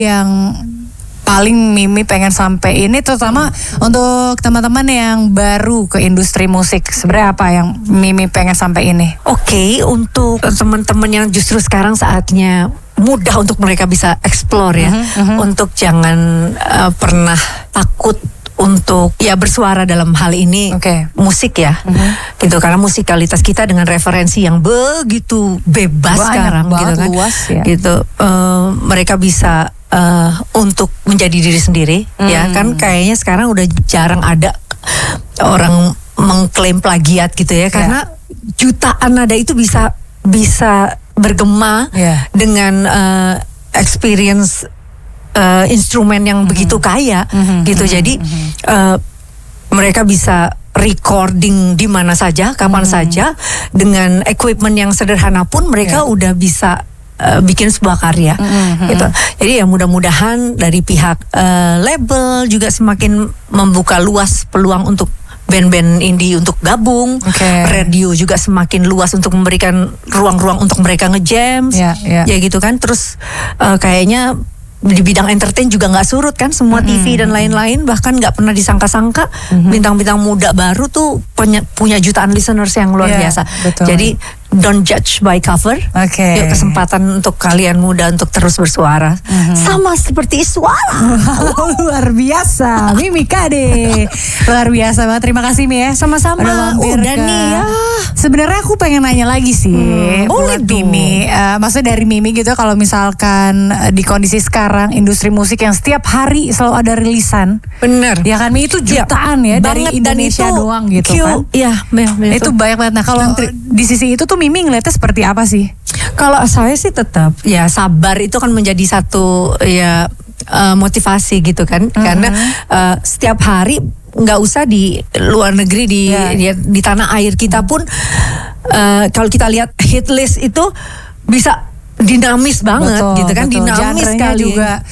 yang paling Mimi pengen sampai ini, terutama untuk teman-teman yang baru ke industri musik? Sebenarnya apa yang Mimi pengen sampai ini? Oke, untuk teman-teman yang justru sekarang saatnya mudah untuk mereka bisa explore ya, untuk jangan pernah takut untuk ya bersuara dalam hal ini. Musik ya, gitu, karena musikalitas kita dengan referensi yang begitu bebas sekarang, gitu kan, luas, ya. Gitu, mereka bisa untuk menjadi diri sendiri, ya kan, kayaknya sekarang udah jarang ada orang mengklaim plagiat gitu ya, karena jutaan nada itu bisa bergema dengan experience instrumen yang begitu kaya, gitu. Jadi mereka bisa recording di mana saja, kapan saja, dengan equipment yang sederhana pun mereka udah bisa bikin sebuah karya, gitu. Jadi ya mudah-mudahan dari pihak label juga semakin membuka luas peluang untuk band-band indie untuk gabung. Radio juga semakin luas untuk memberikan ruang-ruang untuk mereka nge-jams, ya gitu kan. Terus kayaknya di bidang entertain juga nggak surut kan, semua TV dan lain-lain, bahkan nggak pernah disangka-sangka bintang-bintang muda baru tuh punya jutaan listeners yang luar biasa. Jadi don't judge by cover. Yuk, kesempatan untuk kalian muda untuk terus bersuara, sama seperti Iswara. Luar biasa, Mimi Kade. Luar biasa banget, terima kasih Mi ya. Sama-sama. Udah nih ya. Sebenarnya aku pengen nanya lagi sih, buat Mimi. Maksudnya dari Mimi gitu, kalau misalkan di kondisi sekarang industri musik yang setiap hari selalu ada rilisan. Bener. Ya kan Mi, itu jutaan ya dari Indonesia doang gitu kan. Iya, itu banyak banget. Nah kalau di sisi itu tuh Mimi ngeliatnya seperti apa sih? Kalau saya sih tetap ya sabar itu kan menjadi satu ya motivasi gitu kan, karena setiap hari nggak usah di luar negeri, di tanah air kita pun kalau kita lihat hit list itu bisa dinamis banget, gitu kan, dinamis sekali juga,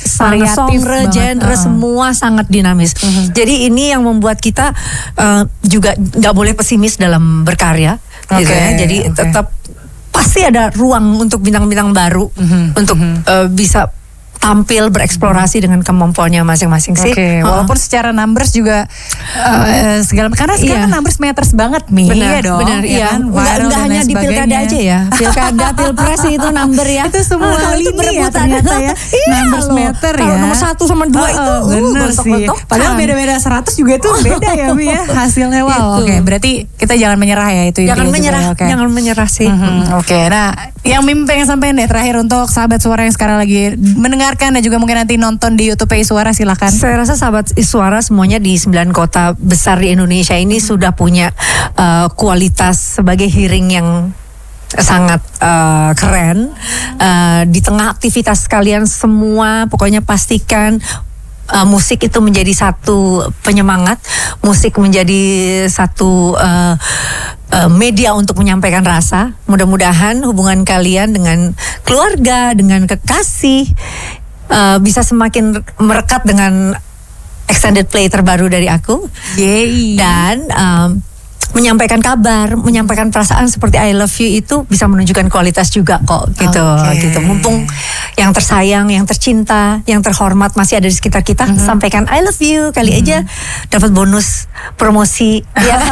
genre semua sangat dinamis. Jadi ini yang membuat kita juga nggak boleh pesimis dalam berkarya, gitu ya. Jadi tetap pasti ada ruang untuk bintang-bintang baru untuk bisa tampil bereksplorasi dengan kemampuannya masing-masing sih. Walaupun secara numbers juga segala, karena sekarang numbers matters banget Mi. Benar, dong. benar, iya. Nggak hanya di pilkada aja ya. Pilkada, pilpres itu number ya. Itu semua itu ya ternyata ya. Numbers matter ya. Nomor 1 sama 2 itu benar sih. Padahal beda-beda 100 juga itu beda ya Mi ya hasilnya. Wow. Berarti kita jangan menyerah ya, itu jangan menyerah, jangan menyerah sih. Nah, yang Mimi pengen sampein deh terakhir untuk sahabat suara yang sekarang lagi mendengarkan dan juga mungkin nanti nonton di YouTube Iswara, silakan. Saya rasa sahabat Iswara semuanya di 9 kota besar di Indonesia ini sudah punya kualitas sebagai hearing yang sangat keren. Di tengah aktivitas kalian semua, pokoknya pastikan musik itu menjadi satu penyemangat, musik menjadi satu media untuk menyampaikan rasa. Mudah-mudahan hubungan kalian dengan keluarga, dengan kekasih bisa semakin merekat dengan extended play terbaru dari aku. Dan menyampaikan kabar, menyampaikan perasaan seperti I love you itu bisa menunjukkan kualitas juga kok, gitu. Gitu. Mumpung yang tersayang, yang tercinta, yang terhormat masih ada di sekitar kita, sampaikan I love you, kali aja dapat bonus promosi.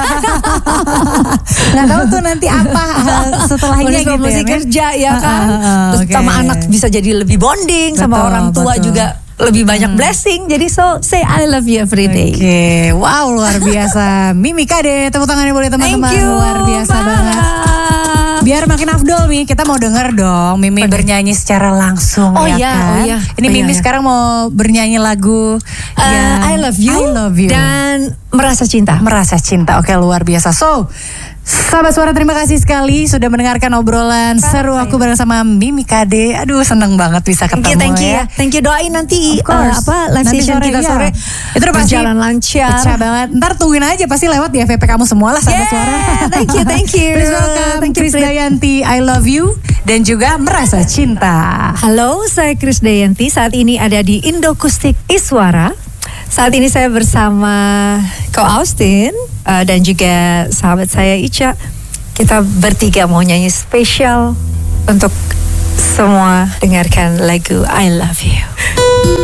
Nggak tahu tuh nanti apa setelahnya bonus gitu promosi ya, kerja ya kan. Terus sama anak bisa jadi lebih bonding, sama orang tua juga lebih banyak blessing. Jadi say I love you every day. Wow, luar biasa. Mimi Kade, tepuk tangannya boleh teman-teman. Luar biasa banget. Biar makin afdol Mi, kita mau denger dong Mimi bernyanyi secara langsung kan. Ini Mimi sekarang mau bernyanyi lagu I love you dan Merasa Cinta. Oke, luar biasa. So, sahabat suara, terima kasih sekali sudah mendengarkan obrolan seru aku bersama Mimi Kade. Aduh, seneng banget bisa ketemu. Thank you. Doain nanti live session kita sore itu udah pasti berjalan lancar. Pecah banget. Ntar tungguin aja, pasti lewat di FVP kamu semua lah sahabat suara. Thank you. Please welcome Krisdayanti, I love you, dan juga Merasa Cinta. Halo, saya Krisdayanti. Saat ini ada di Indokustik Iswara. Saat ini saya bersama Ko Austin dan juga sahabat saya Ica. Kita bertiga mau nyanyi spesial untuk semua dengarkan lagu I Love You.